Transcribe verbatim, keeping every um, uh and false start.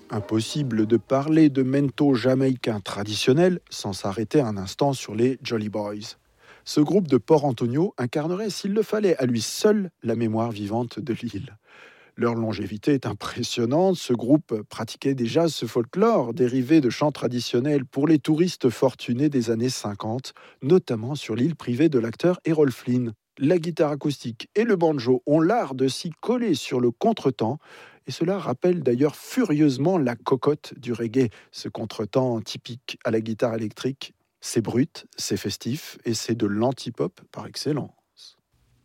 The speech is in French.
Impossible de parler de mento jamaïcain traditionnel sans s'arrêter un instant sur les Jolly Boys. Ce groupe de Port Antonio incarnerait, s'il le fallait, à lui seul la mémoire vivante de l'île. Leur longévité est impressionnante. Ce groupe pratiquait déjà ce folklore dérivé de chants traditionnels pour les touristes fortunés des années cinquante, notamment sur l'île privée de l'acteur Errol Flynn. La guitare acoustique et le banjo ont l'art de s'y coller sur le contretemps, et cela rappelle d'ailleurs furieusement la cocotte du reggae, ce contretemps typique à la guitare électrique. C'est brut, c'est festif et c'est de l'anti-pop par excellence.